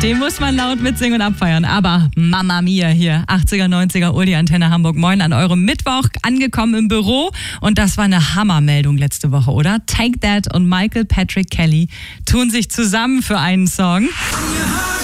Den muss man laut mitsingen und abfeiern. Aber Mama Mia hier, 80er, 90er, Uli Antenne Hamburg. Moin an eurem Mittwoch, angekommen im Büro. Und das war eine Hammermeldung letzte Woche, oder? Take That und Michael Patrick Kelly tun sich zusammen für einen Song.